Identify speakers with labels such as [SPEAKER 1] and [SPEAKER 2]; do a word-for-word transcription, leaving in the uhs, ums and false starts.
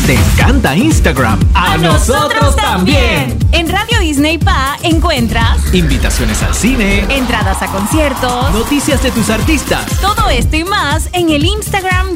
[SPEAKER 1] ¿Te encanta Instagram?
[SPEAKER 2] ¡A, ¡A nosotros también!
[SPEAKER 3] En Radio Disney Pa encuentras
[SPEAKER 1] invitaciones al cine,
[SPEAKER 3] entradas a conciertos,
[SPEAKER 1] noticias de tus artistas.
[SPEAKER 3] Todo esto y más en el Instagram